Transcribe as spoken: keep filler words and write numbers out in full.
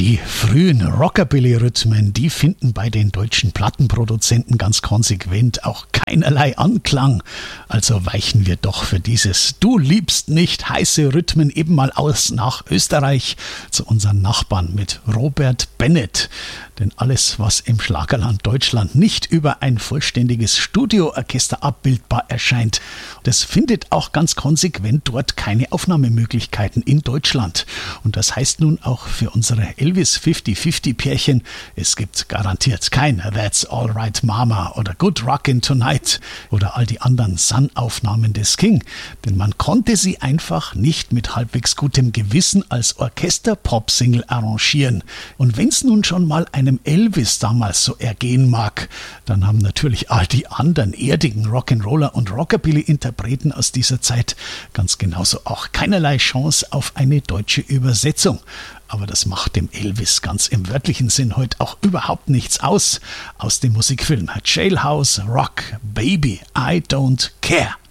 Die frühen Rockabilly-Rhythmen, die finden bei den deutschen Plattenproduzenten ganz konsequent auch keinerlei Anklang. Also weichen wir doch für dieses Du liebst nicht heiße Rhythmen eben mal aus nach Österreich zu unseren Nachbarn mit Robert Bennett. Denn alles, was im Schlagerland Deutschland nicht über ein vollständiges Studioorchester abbildbar erscheint, das findet auch ganz konsequent dort keine Aufnahmemöglichkeiten in Deutschland. Und das heißt nun auch für unsere Elvis fünfzig fünfzig Pärchen, es gibt garantiert kein That's Alright Mama oder Good Rockin' Tonight oder all die anderen Sun-Aufnahmen des King. Denn man konnte sie einfach nicht mit halbwegs gutem Gewissen als Orchester-Pop-Single arrangieren. Und wenn es nun schon mal ein einem Elvis damals so ergehen mag, dann haben natürlich all die anderen erdigen Rock'n'Roller und Rockabilly-Interpreten aus dieser Zeit ganz genauso auch keinerlei Chance auf eine deutsche Übersetzung. Aber das macht dem Elvis ganz im wörtlichen Sinn heute auch überhaupt nichts aus. Aus dem Musikfilm Jailhouse Rock, Baby, I Don't Care.